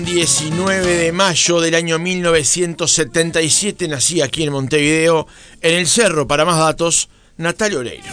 19 de mayo del año 1977 nací aquí en Montevideo, en el Cerro, para más datos, Natalia Oreiro.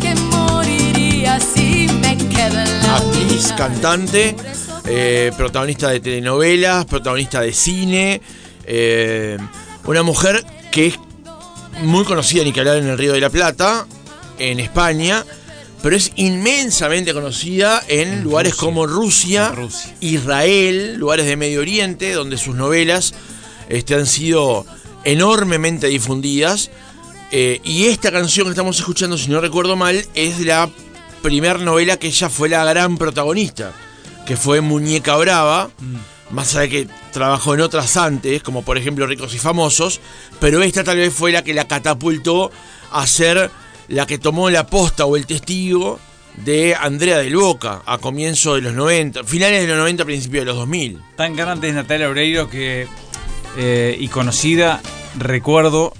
Actriz, cantante, protagonista de telenovelas, protagonista de cine, una mujer que es muy conocida, ni que hablar, en el Río de la Plata, en España, pero es inmensamente conocida en lugares como Rusia, Israel, lugares de Medio Oriente, donde sus novelas han sido enormemente difundidas. Y esta canción que estamos escuchando, si no recuerdo mal, es la primera novela que ella fue la gran protagonista, que fue Muñeca Brava, más allá de que trabajó en otras antes, como por ejemplo Ricos y Famosos, pero esta tal vez fue la que la catapultó a ser la que tomó la posta o el testigo de Andrea del Boca a comienzos de los 90, finales de los 90, principios de los 2000. Tan grande es Natalia Oreiro que y conocida, recuerdo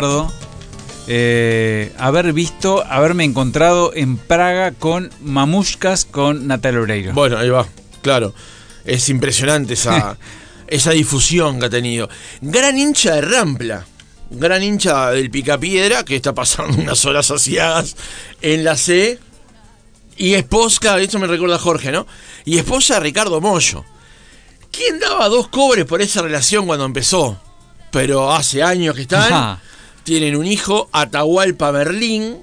haberme encontrado en Praga con Mamushkas con Natalia Oreiro. Bueno, ahí va, claro. Es impresionante esa difusión que ha tenido. Gran hincha de Rampla. Gran hincha del Picapiedra, que está pasando unas horas asiagas en la C. Y esposa, esto me recuerda a Jorge, ¿no? Y esposa de Ricardo Mollo. ¿Quién daba 2 cobres por esa relación cuando empezó? Pero hace años que están. Ajá. Tienen un hijo, Atahualpa Merlín.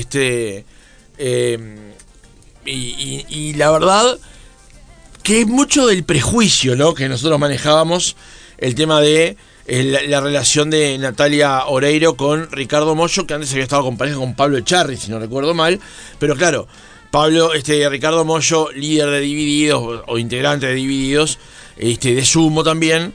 Y la verdad que es mucho del prejuicio, ¿no?, que nosotros manejábamos, el tema de la relación de Natalia Oreiro con Ricardo Mollo, que antes había estado con pareja con Pablo Echarri, si no recuerdo mal. Pero claro, Ricardo Mollo, líder de Divididos o integrante de Divididos, de Sumo también.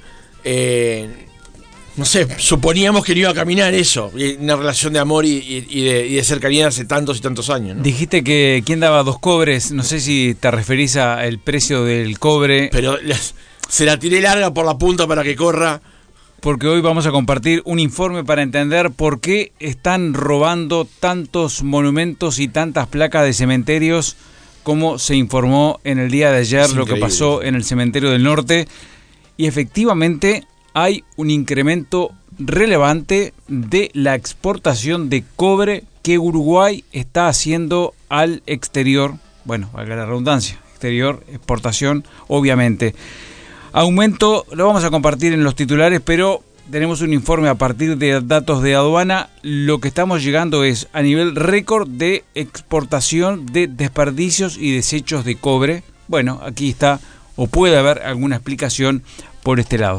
No sé, suponíamos que no iba a caminar eso, una relación de amor y de cercanía hace tantos y tantos años, ¿no? Dijiste que quién daba 2 cobres, no sé si te referís al precio del cobre. Pero se la tiré larga por la punta para que corra. Porque hoy vamos a compartir un informe para entender por qué están robando tantos monumentos y tantas placas de cementerios, como se informó en el día de ayer, lo que pasó en el Cementerio del Norte. Y efectivamente hay un incremento relevante de la exportación de cobre que Uruguay está haciendo al exterior. Bueno, valga la redundancia, exterior, exportación, obviamente. Aumento, lo vamos a compartir en los titulares, pero tenemos un informe a partir de datos de aduana. Lo que estamos llegando es a nivel récord de exportación de desperdicios y desechos de cobre. Bueno, aquí está, o puede haber alguna explicación por este lado.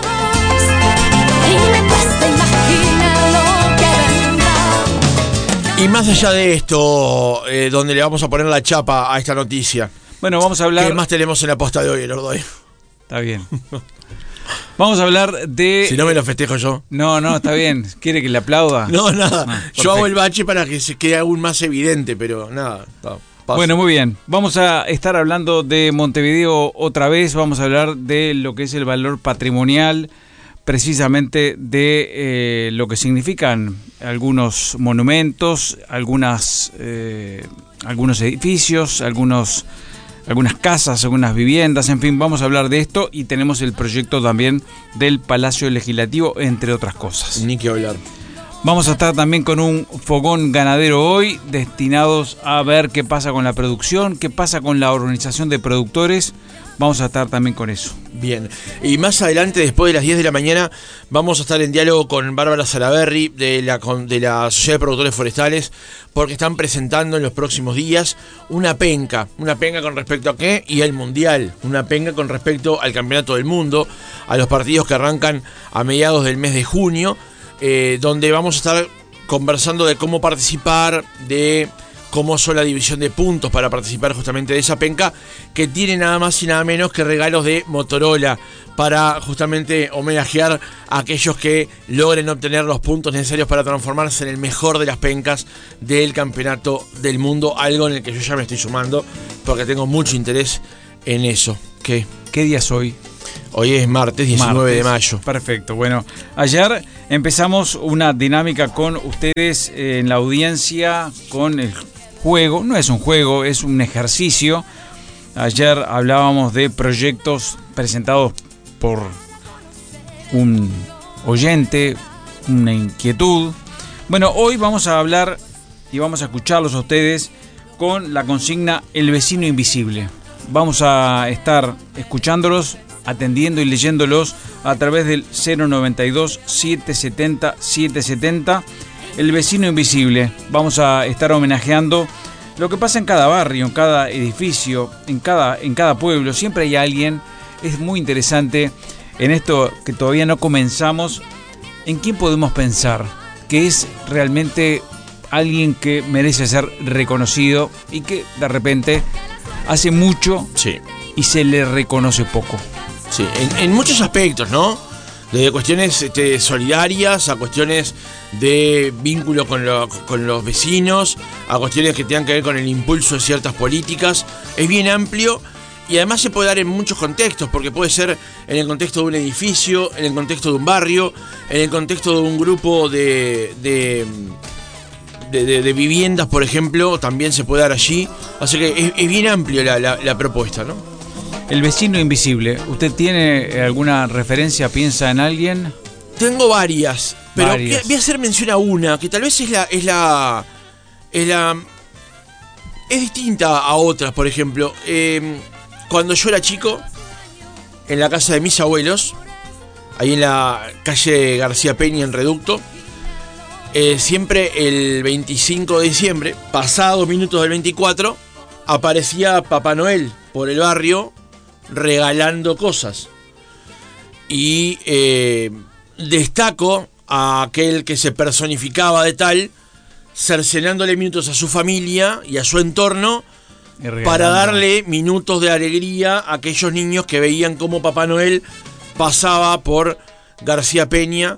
Y más allá de esto, donde le vamos a poner la chapa a esta noticia. Bueno, vamos a hablar. ¿Qué más tenemos en la posta de hoy, Lordoy? Está bien. Vamos a hablar de. Si no me lo festejo yo. No, está bien. ¿Quiere que le aplauda? No, nada. Yo hago el bache para que se quede aún más evidente, pero nada. Bueno, muy bien. Vamos a estar hablando de Montevideo otra vez. Vamos a hablar de lo que es el valor patrimonial, precisamente de lo que significan algunos monumentos, algunos edificios, algunas casas, algunas viviendas, en fin, vamos a hablar de esto, y tenemos el proyecto también del Palacio Legislativo, entre otras cosas. Ni que hablar. Vamos a estar también con un fogón ganadero hoy, destinados a ver qué pasa con la producción, qué pasa con la organización de productores. Vamos a estar también con eso. Bien, y más adelante, después de las 10 de la mañana, vamos a estar en diálogo con Bárbara Salaberry de la Sociedad de Productores Forestales, porque están presentando en los próximos días una penca con respecto a qué, y al Mundial, una penca con respecto al Campeonato del Mundo, a los partidos que arrancan a mediados del mes de junio, donde vamos a estar conversando de cómo participar, de cómo son la división de puntos para participar justamente de esa penca, que tiene nada más y nada menos que regalos de Motorola para justamente homenajear a aquellos que logren obtener los puntos necesarios para transformarse en el mejor de las pencas del Campeonato del Mundo, algo en el que yo ya me estoy sumando porque tengo mucho interés en eso. ¿Qué día es hoy? Hoy es martes 19 de mayo. Perfecto. Bueno, ayer empezamos una dinámica con ustedes en la audiencia con el juego. No es un juego, es un ejercicio. Ayer hablábamos de proyectos presentados por un oyente, una inquietud. Bueno, hoy vamos a hablar y vamos a escucharlos a ustedes con la consigna El vecino invisible. Vamos a estar escuchándolos, atendiendo y leyéndolos a través del 092-770-770. El vecino invisible. Vamos a estar homenajeando lo que pasa en cada barrio, en cada edificio, en cada pueblo. Siempre hay alguien. Es muy interesante en esto que todavía no comenzamos. ¿En quién podemos pensar que es realmente alguien que merece ser reconocido y que de repente hace mucho y se le reconoce poco? Sí, en muchos aspectos, ¿no? Desde cuestiones solidarias a cuestiones de vínculo con los vecinos, a cuestiones que tengan que ver con el impulso de ciertas políticas. Es bien amplio y además se puede dar en muchos contextos, porque puede ser en el contexto de un edificio, en el contexto de un barrio, en el contexto de un grupo de viviendas, por ejemplo, también se puede dar allí. Así que es bien amplio la propuesta, ¿no? El vecino invisible. ¿Usted tiene alguna referencia? ¿Piensa en alguien? Tengo varias, pero voy a hacer mención a una que tal vez es distinta a otras. Por ejemplo, cuando yo era chico, en la casa de mis abuelos, ahí en la calle García Peña en Reducto, siempre el 25 de diciembre, pasados minutos del 24, aparecía Papá Noel por el barrio regalando cosas. Y destaco a aquel que se personificaba de tal, cercenándole minutos a su familia y a su entorno para darle minutos de alegría a aquellos niños que veían cómo Papá Noel pasaba por García Peña,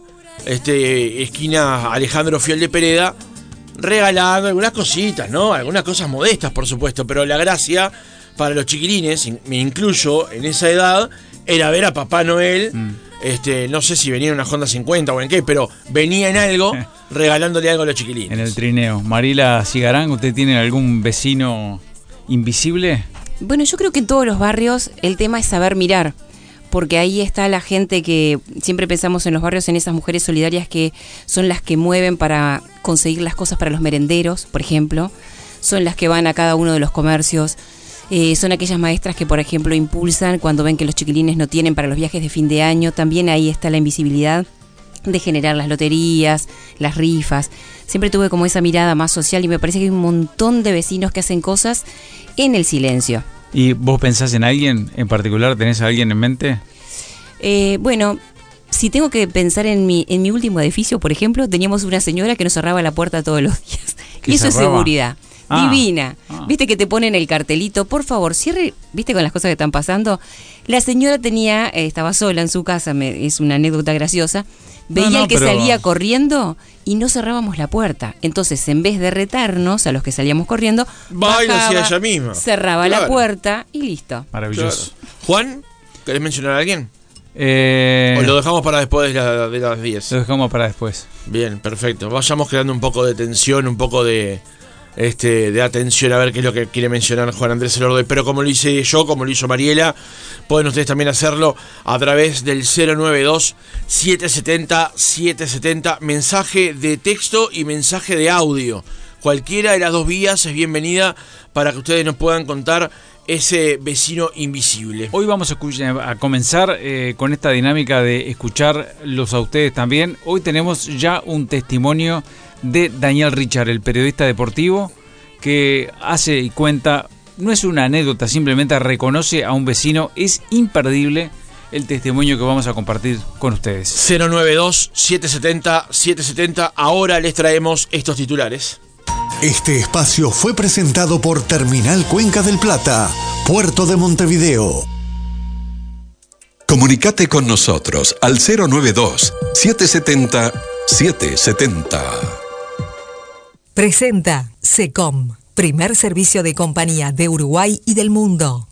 esquina Alejandro Fiol de Pereda, regalando algunas cositas, ¿no? Algunas cosas modestas, por supuesto, pero la gracia para los chiquilines, me incluyo en esa edad, era ver a Papá Noel, no sé si venía en una Honda 50 o en qué, pero venía en algo, regalándole algo a los chiquilines. En el trineo. Marila Cigarán, ¿usted tiene algún vecino invisible? Bueno, yo creo que en todos los barrios el tema es saber mirar, porque ahí está la gente que siempre pensamos en los barrios, en esas mujeres solidarias que son las que mueven para conseguir las cosas para los merenderos, por ejemplo, son las que van a cada uno de los comercios. Son aquellas maestras que, por ejemplo, impulsan cuando ven que los chiquilines no tienen para los viajes de fin de año. También ahí está la invisibilidad de generar las loterías, las rifas. Siempre tuve como esa mirada más social y me parece que hay un montón de vecinos que hacen cosas en el silencio. ¿Y vos pensás en alguien en particular? ¿Tenés a alguien en mente? Bueno, si tengo que pensar en mi último edificio, por ejemplo, teníamos una señora que nos cerraba la puerta todos los días. Y eso es seguridad. Divina. Viste que te ponen el cartelito, por favor, cierre, viste con las cosas que están pasando. La señora estaba sola en su casa, es una anécdota graciosa, veía que salía corriendo y no cerrábamos la puerta. Entonces, en vez de retarnos a los que salíamos corriendo, bajaba, ella misma cerraba la puerta y listo. Maravilloso. Claro. Juan, ¿querés mencionar a alguien? ¿O lo dejamos para después de las 10? Lo dejamos para después. Bien, perfecto. Vayamos creando un poco de tensión, un poco de atención a ver qué es lo que quiere mencionar Juan Andrés Elordoy, pero como lo hice yo, como lo hizo Mariela, pueden ustedes también hacerlo a través del 092-770-770, mensaje de texto y mensaje de audio. Cualquiera de las dos vías es bienvenida para que ustedes nos puedan contar ese vecino invisible. Hoy vamos a comenzar con esta dinámica de escucharlos a ustedes también. Hoy tenemos ya un testimonio de Daniel Richard, el periodista deportivo, que hace y cuenta, no es una anécdota, simplemente reconoce a un vecino. Es imperdible el testimonio que vamos a compartir con ustedes. 092-770-770. Ahora les traemos estos titulares. Este espacio fue presentado por Terminal Cuenca del Plata, Puerto de Montevideo. Comunicate con nosotros al 092-770-770. Presenta SECOM, primer servicio de compañía de Uruguay y del mundo.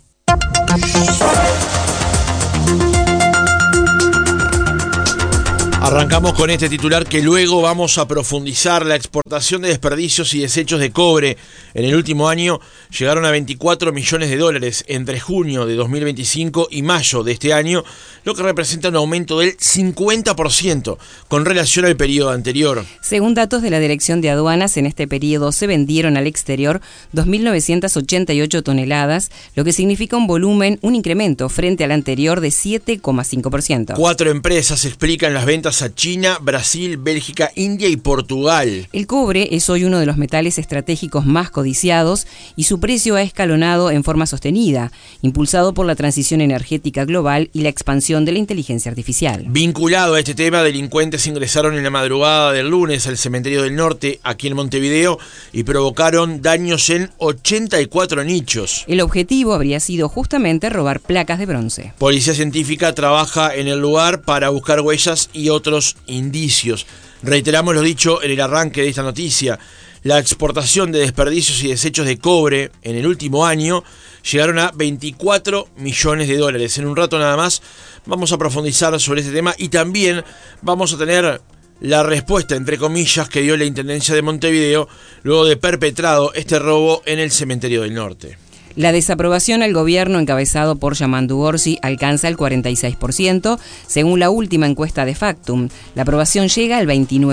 Arrancamos con este titular que luego vamos a profundizar. La exportación de desperdicios y desechos de cobre en el último año llegaron a 24 millones de dólares entre junio de 2025 y mayo de este año, lo que representa un aumento del 50% con relación al periodo anterior. Según datos de la Dirección de Aduanas, en este periodo se vendieron al exterior 2.988 toneladas, lo que significa un incremento frente al anterior de 7,5%. 4 empresas explican las ventas a China, Brasil, Bélgica, India y Portugal. El cobre es hoy uno de los metales estratégicos más codiciados y su precio ha escalonado en forma sostenida, impulsado por la transición energética global y la expansión de la inteligencia artificial. Vinculado a este tema, delincuentes ingresaron en la madrugada del lunes al Cementerio del Norte, aquí en Montevideo, y provocaron daños en 84 nichos. El objetivo habría sido justamente robar placas de bronce. Policía científica trabaja en el lugar para buscar huellas y otros indicios. Reiteramos lo dicho en el arranque de esta noticia. La exportación de desperdicios y desechos de cobre en el último año llegaron a 24 millones de dólares. En un rato nada más vamos a profundizar sobre este tema y también vamos a tener la respuesta, entre comillas, que dio la Intendencia de Montevideo luego de perpetrado este robo en el Cementerio del Norte. La desaprobación al gobierno encabezado por Yamandu Orsi alcanza el 46%, según la última encuesta de Factum. La aprobación llega al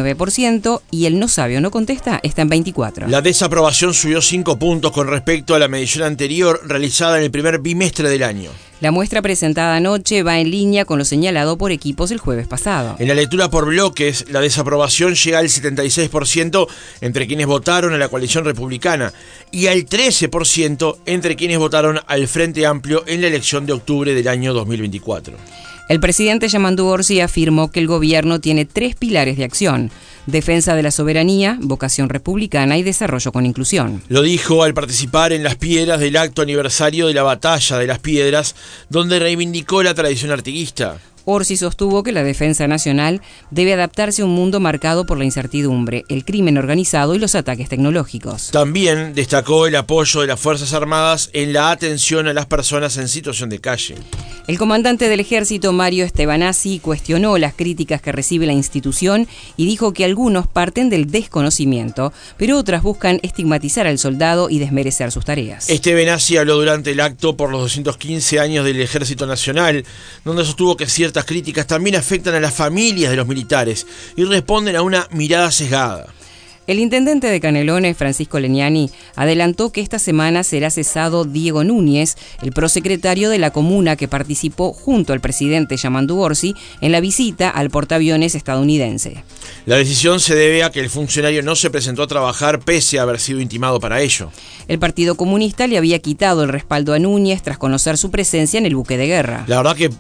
29% y el no sabe o no contesta está en 24%. La desaprobación subió 5 puntos con respecto a la medición anterior realizada en el primer bimestre del año. La muestra presentada anoche va en línea con lo señalado por Equipos el jueves pasado. En la lectura por bloques, la desaprobación llega al 76% entre quienes votaron a la coalición republicana y al 13% entre quienes votaron al Frente Amplio en la elección de octubre del año 2024. El presidente Yamandu Orsi afirmó que el gobierno tiene 3 pilares de acción: defensa de la soberanía, vocación republicana y desarrollo con inclusión. Lo dijo al participar en Las Piedras del acto aniversario de la Batalla de las Piedras, donde reivindicó la tradición artiguista. Orsi sostuvo que la defensa nacional debe adaptarse a un mundo marcado por la incertidumbre, el crimen organizado y los ataques tecnológicos. También destacó el apoyo de las Fuerzas Armadas en la atención a las personas en situación de calle. El comandante del ejército, Mario Estebanasi, cuestionó las críticas que recibe la institución y dijo que algunos parten del desconocimiento, pero otras buscan estigmatizar al soldado y desmerecer sus tareas. Estebanasi habló durante el acto por los 215 años del Ejército Nacional, donde sostuvo que ciertas críticas también afectan a las familias de los militares y responden a una mirada sesgada. El intendente de Canelones, Francisco Legnani, adelantó que esta semana será cesado Diego Núñez, el prosecretario de la comuna que participó junto al presidente Yamandu Orsi en la visita al portaaviones estadounidense. La decisión se debe a que el funcionario no se presentó a trabajar pese a haber sido intimado para ello. El Partido Comunista le había quitado el respaldo a Núñez tras conocer su presencia en el buque de guerra. La verdad que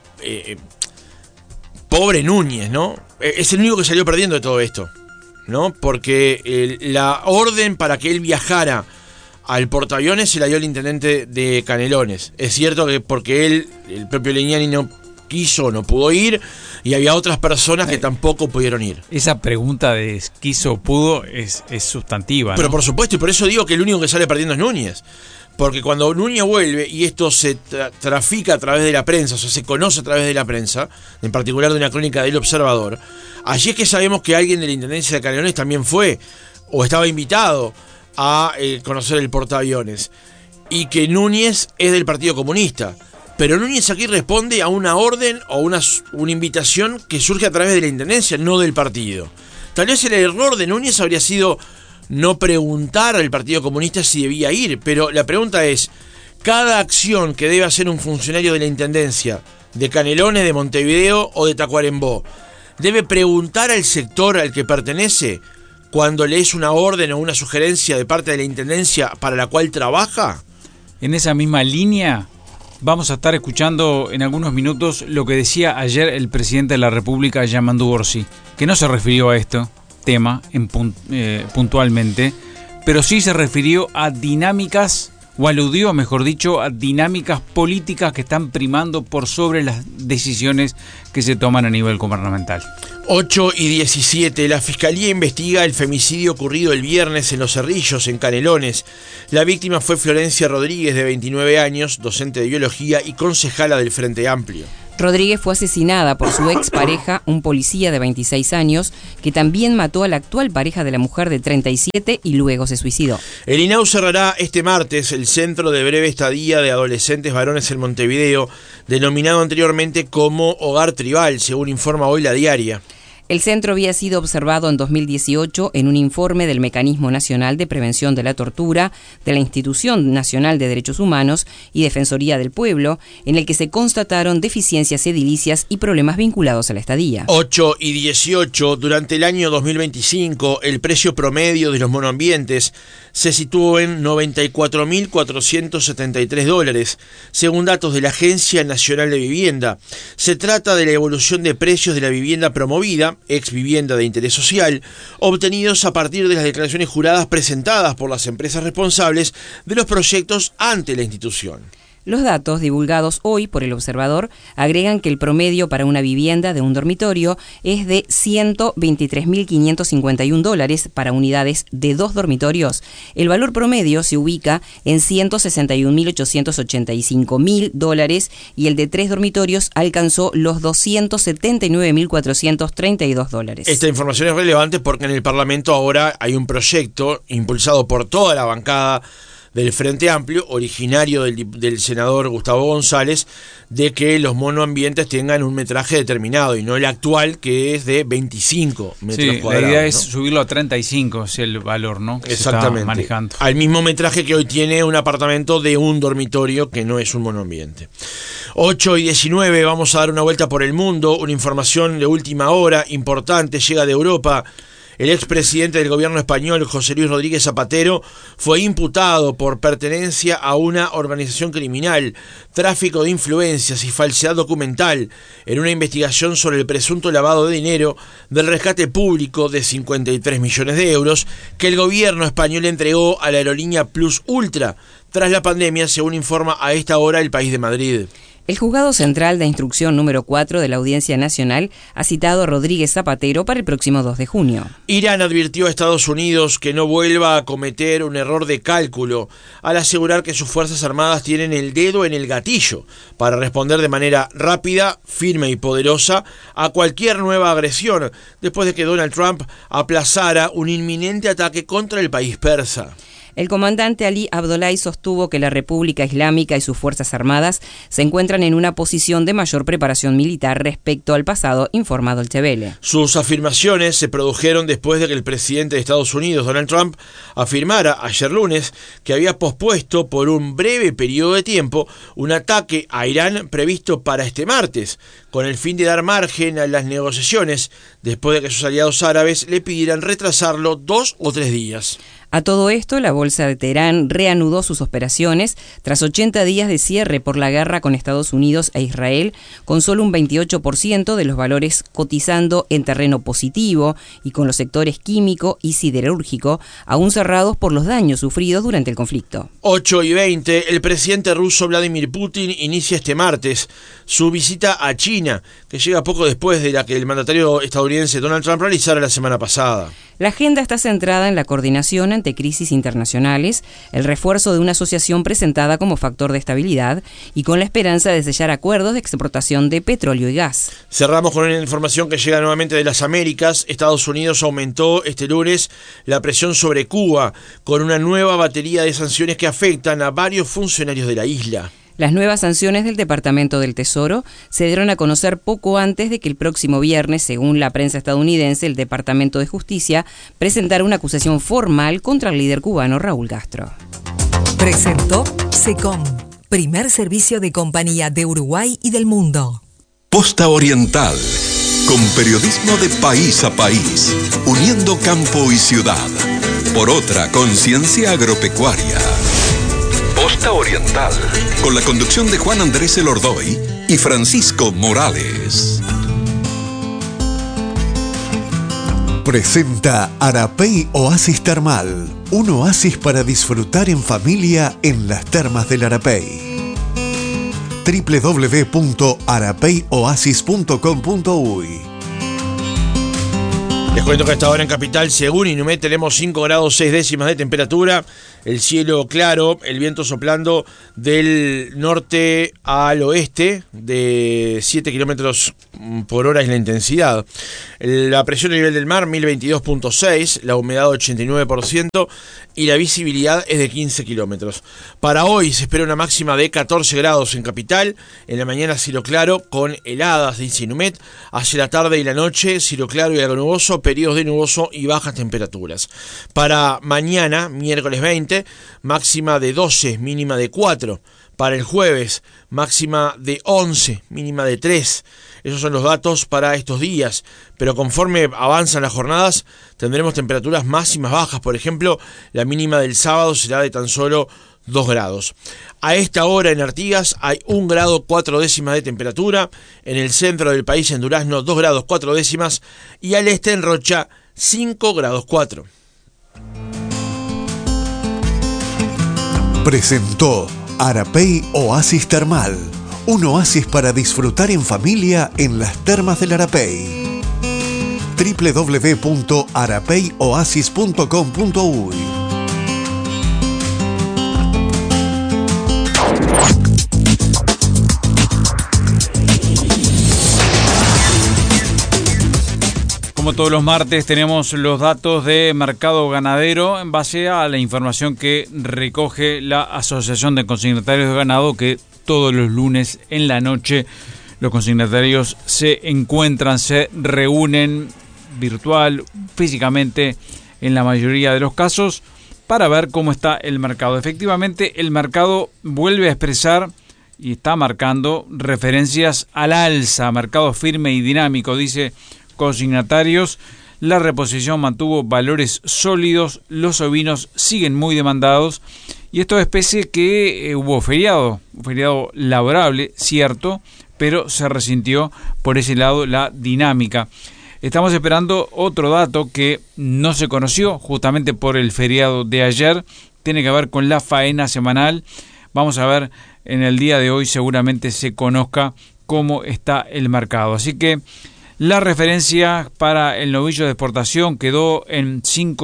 pobre Núñez, ¿no? Es el único que salió perdiendo de todo esto, ¿no? Porque la orden para que él viajara al portaaviones se la dio el intendente de Canelones. Es cierto que porque él, el propio Legnani, no quiso, no pudo ir, y había otras personas que tampoco pudieron ir. Esa pregunta de quiso o pudo es sustantiva, ¿no? Pero por supuesto, y por eso digo que el único que sale perdiendo es Núñez. Porque cuando Núñez vuelve, y esto se trafica a través de la prensa, o sea, se conoce a través de la prensa, en particular de una crónica del Observador, allí es que sabemos que alguien de la Intendencia de Canelones también fue, o estaba invitado a conocer el portaaviones, y que Núñez es del Partido Comunista. Pero Núñez aquí responde a una orden o una invitación que surge a través de la Intendencia, no del partido. Tal vez el error de Núñez habría sido no preguntar al Partido Comunista si debía ir, pero la pregunta es, cada acción que debe hacer un funcionario de la Intendencia, de Canelones, de Montevideo o de Tacuarembó, ¿debe preguntar al sector al que pertenece cuando le es una orden o una sugerencia de parte de la Intendencia para la cual trabaja? En esa misma línea vamos a estar escuchando en algunos minutos lo que decía ayer el presidente de la República, Yamandu Orsi, que no se refirió a esto tema puntualmente, pero sí se refirió a dinámicas, o aludió, mejor dicho, a dinámicas políticas que están primando por sobre las decisiones que se toman a nivel gubernamental. 8:17, la Fiscalía investiga el femicidio ocurrido el viernes en Los Cerrillos, en Canelones. La víctima fue Florencia Rodríguez, de 29 años, docente de biología y concejala del Frente Amplio. Rodríguez fue asesinada por su expareja, un policía de 26 años, que también mató a la actual pareja de la mujer de 37 y luego se suicidó. El INAU cerrará este martes el Centro de Breve Estadía de Adolescentes Varones en Montevideo, denominado anteriormente como Hogar Tribal, según informa hoy La Diaria. El centro había sido observado en 2018 en un informe del Mecanismo Nacional de Prevención de la Tortura, de la Institución Nacional de Derechos Humanos y Defensoría del Pueblo, en el que se constataron deficiencias edilicias y problemas vinculados a la estadía. 8 y 18, durante el año 2025, el precio promedio de los monoambientes se situó en $94.473, según datos de la Agencia Nacional de Vivienda. Se trata de la evolución de precios de la vivienda promovida, ex vivienda de interés social, obtenidos a partir de las declaraciones juradas presentadas por las empresas responsables de los proyectos ante la institución. Los datos divulgados hoy por el Observador agregan que el promedio para una vivienda de un dormitorio es de $123.551 para unidades de 2 dormitorios. El valor promedio se ubica en $161.885.000 y el de 3 dormitorios alcanzó los $279.432. Esta información es relevante porque en el Parlamento ahora hay un proyecto impulsado por toda la bancada del Frente Amplio, originario del senador Gustavo González, de que los monoambientes tengan un metraje determinado y no el actual, que es de 25 metros cuadrados. La idea es ¿no? subirlo a 35, es el valor, ¿no? Que Exactamente. se está manejando. Al mismo metraje que hoy tiene un apartamento de un dormitorio, que no es un monoambiente. 8 y 19, vamos a dar una vuelta por el mundo. Una información de última hora importante llega de Europa. El expresidente del gobierno español, José Luis Rodríguez Zapatero, fue imputado por pertenencia a una organización criminal, tráfico de influencias y falsedad documental en una investigación sobre el presunto lavado de dinero del rescate público de 53 millones de euros que el gobierno español entregó a la aerolínea Plus Ultra tras la pandemia, según informa a esta hora El País de Madrid. El Juzgado Central de Instrucción número 4 de la Audiencia Nacional ha citado a Rodríguez Zapatero para el próximo 2 de junio. Irán advirtió a Estados Unidos que no vuelva a cometer un error de cálculo al asegurar que sus Fuerzas Armadas tienen el dedo en el gatillo para responder de manera rápida, firme y poderosa a cualquier nueva agresión, después de que Donald Trump aplazara un inminente ataque contra el país persa. El comandante Ali Abdollahi sostuvo que la República Islámica y sus Fuerzas Armadas se encuentran en una posición de mayor preparación militar respecto al pasado, informa Deutsche Welle. Sus afirmaciones se produjeron después de que el presidente de Estados Unidos, Donald Trump, afirmara ayer lunes que había pospuesto por un breve periodo de tiempo un ataque a Irán previsto para este martes, con el fin de dar margen a las negociaciones, después de que sus aliados árabes le pidieran retrasarlo 2 o 3 días. A todo esto, la bolsa de Teherán reanudó sus operaciones tras 80 días de cierre por la guerra con Estados Unidos e Israel, con solo un 28% de los valores cotizando en terreno positivo y con los sectores químico y siderúrgico aún cerrados por los daños sufridos durante el conflicto. 8 y 20, el presidente ruso Vladimir Putin inicia este martes su visita a China, que llega poco después de la que el mandatario estadounidense Donald Trump realizara la semana pasada. La agenda está centrada en la coordinación ante crisis internacionales, el refuerzo de una asociación presentada como factor de estabilidad y con la esperanza de sellar acuerdos de exportación de petróleo y gas. Cerramos con una información que llega nuevamente de las Américas. Estados Unidos aumentó este lunes la presión sobre Cuba con una nueva batería de sanciones que afectan a varios funcionarios de la isla. Las nuevas sanciones del Departamento del Tesoro se dieron a conocer poco antes de que el próximo viernes, según la prensa estadounidense, el Departamento de Justicia presentara una acusación formal contra el líder cubano Raúl Castro. Presentó SECOM, primer servicio de compañía de Uruguay y del mundo. Posta Oriental, con periodismo de país a país, uniendo campo y ciudad, por otra conciencia agropecuaria. Posta Oriental, con la conducción de Juan Andrés Elordoy y Francisco Morales. Presenta Arapey Oasis Termal, un oasis para disfrutar en familia en las termas del Arapey. www.arapeyoasis.com.uy. Les cuento que hasta ahora en Capital, según Inumet, tenemos 5 grados 6 décimas de temperatura. el cielo claro, el viento soplando del norte al oeste de 7 kilómetros por hora es la intensidad. La presión a nivel del mar 1022.6, la humedad 89% y la visibilidad es de 15 kilómetros. Para hoy se espera una máxima de 14 grados en capital, en la mañana cielo claro con heladas, dice Inumet, hacia la tarde y la noche cielo claro y algo nuboso, periodos de nuboso y bajas temperaturas. Para mañana, miércoles 20, máxima de 12, mínima de 4. Para el jueves, máxima de 11, mínima de 3. Esos son los datos para estos días, pero conforme avanzan las jornadas tendremos temperaturas máximas bajas. Por ejemplo, la mínima del sábado será de tan solo 2 grados. A esta hora en Artigas hay 1 grado 4 décimas de temperatura, en el centro del país en Durazno 2 grados 4 décimas y al este en Rocha 5 grados 4. Presentó Arapey Oasis Termal, un oasis para disfrutar en familia en las termas del Arapey. www.arapeyoasis.com.uy. Como todos los martes tenemos los datos de mercado ganadero en base a la información que recoge la Asociación de Consignatarios de Ganado, que todos los lunes en la noche los consignatarios se encuentran, se reúnen virtual, físicamente en la mayoría de los casos, para ver cómo está el mercado. Efectivamente, el mercado vuelve a expresar y está marcando referencias al alza, mercado firme y dinámico, dice Consignatarios. La reposición mantuvo valores sólidos, los ovinos siguen muy demandados y esto es pese que hubo un feriado laborable, cierto, pero se resintió por ese lado la dinámica. Estamos esperando otro dato que no se conoció justamente por el feriado de ayer, tiene que ver con la faena semanal. Vamos a ver, en el día de hoy seguramente se conozca cómo está el mercado. Así que la referencia para el novillo de exportación quedó en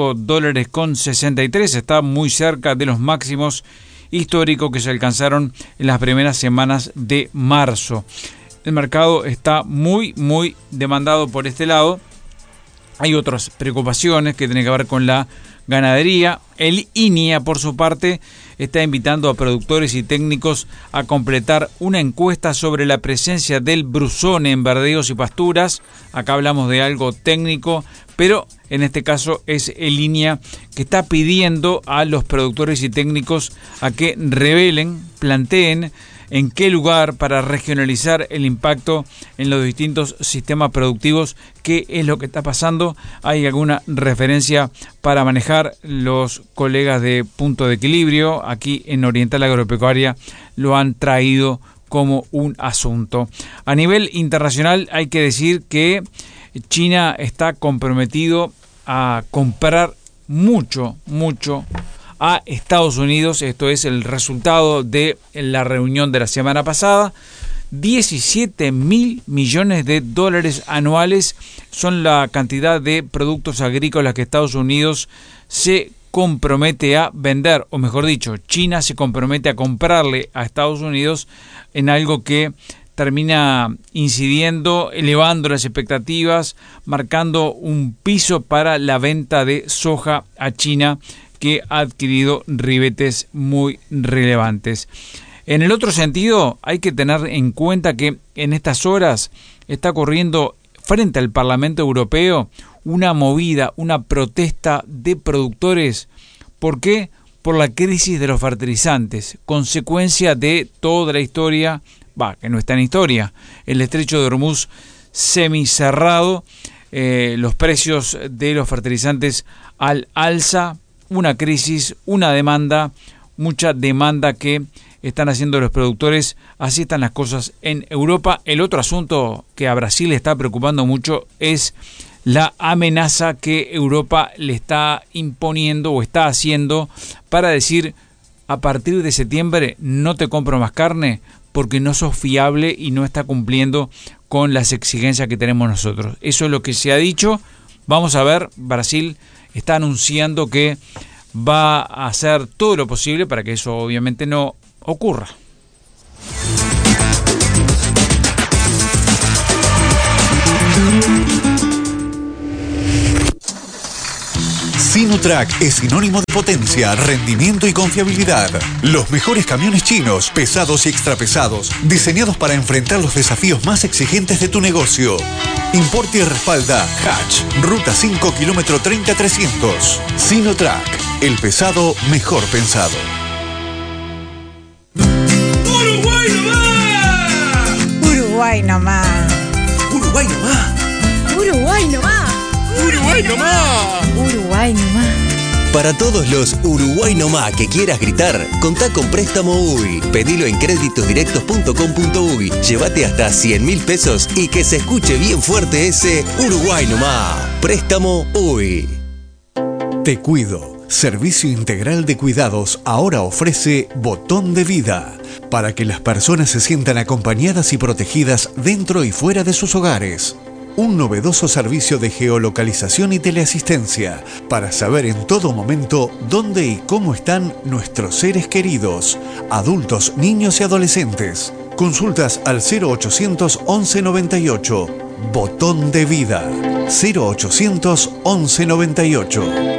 $5.63, está muy cerca de los máximos históricos que se alcanzaron en las primeras semanas de marzo. El mercado está muy demandado por este lado. Hay otras preocupaciones que tienen que ver con la ganadería. El INIA, por su parte, está invitando a productores y técnicos a completar una encuesta sobre la presencia del brusone en verdeos y pasturas. Acá hablamos de algo técnico, pero en este caso es el INIA que está pidiendo a los productores y técnicos a que revelen, planteen en qué lugar para regionalizar el impacto en los distintos sistemas productivos, qué es lo que está pasando. Hay alguna referencia para manejar. Los colegas de Punto de Equilibrio aquí en Oriental Agropecuaria lo han traído como un asunto. A nivel internacional hay que decir que China está comprometido a comprar mucho a Estados Unidos. Esto es el resultado de la reunión de la semana pasada. 17.000 millones de dólares anuales son la cantidad de productos agrícolas que Estados Unidos se compromete a vender, o mejor dicho, China se compromete a comprarle a Estados Unidos, en algo que termina incidiendo, elevando las expectativas, marcando un piso para la venta de soja a China, que ha adquirido ribetes muy relevantes. En el otro sentido, hay que tener en cuenta que en estas horas está ocurriendo frente al Parlamento Europeo una movida, una protesta de productores. ¿Por qué? Por la crisis de los fertilizantes, consecuencia de toda la historia, que no está en historia, el estrecho de Hormuz semicerrado, los precios de los fertilizantes al alza, una crisis, una demanda, mucha demanda que están haciendo los productores. Así están las cosas en Europa. El otro asunto que a Brasil le está preocupando mucho es la amenaza que Europa le está imponiendo o está haciendo para decir: a partir de septiembre no te compro más carne porque no sos fiable y no está cumpliendo con las exigencias que tenemos nosotros. Eso es lo que se ha dicho. Vamos a ver, Brasil está anunciando que va a hacer todo lo posible para que eso obviamente no ocurra. Sinotrack es sinónimo de potencia, rendimiento y confiabilidad. Los mejores camiones chinos, pesados y extrapesados, diseñados para enfrentar los desafíos más exigentes de tu negocio. Importa y respalda Hatch, Ruta 5, kilómetro 30300. Sinotrack, el pesado mejor pensado. ¡Uruguay nomás! Uruguay nomás. ¡Uruguay nomás! Uruguay nomás. ¡Uruguay nomás! Uruguay nomás. Para todos los Uruguay nomás que quieras gritar, contá con Préstamo UY. Pedilo en créditosdirectos.com.uy. Llévate hasta 100.000 pesos y que se escuche bien fuerte ese Uruguay nomás. Préstamo UY. Te Cuido. Servicio integral de cuidados ahora ofrece Botón de Vida, para que las personas se sientan acompañadas y protegidas dentro y fuera de sus hogares. Un novedoso servicio de geolocalización y teleasistencia para saber en todo momento dónde y cómo están nuestros seres queridos, adultos, niños y adolescentes. Consultas al 0800 11 98. Botón de Vida. 0800 11 98.